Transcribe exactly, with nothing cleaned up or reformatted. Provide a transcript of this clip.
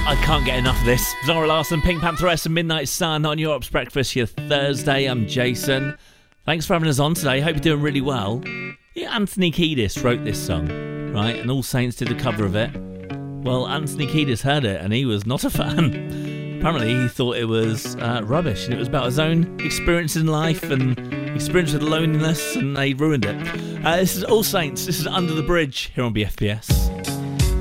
I can't get enough of this. Zara Larsson, Pink Pantheress and Midnight Sun on Europe's Breakfast, your Thursday. I'm Jason. Thanks for having us on today. Hope you're doing really well. Yeah, Anthony Kiedis wrote this song, right? And All Saints did a cover of it. Well, Anthony Kiedis heard it and he was not a fan. Apparently he thought it was uh, rubbish and it was about his own experience in life and experience with loneliness, and they ruined it. Uh, this is All Saints. This is Under the Bridge here on B F B S.